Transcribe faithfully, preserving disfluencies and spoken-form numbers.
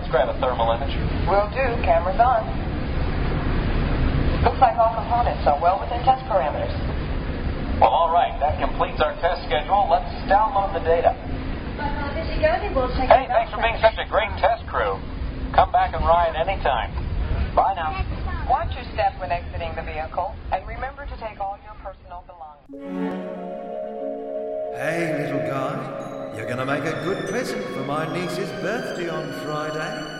grab a thermal image. Will do. Camera's on. Looks like all components are well within test parameters. Well, all right. That completes our test schedule. Let's download the data. Hey, thanks for being such a great test crew. Come back and ride anytime. Bye now. Watch your step when exiting the vehicle, and remember to take all your personal belongings. Hey, little guy, you're going to make a good present for my niece's birthday on Friday.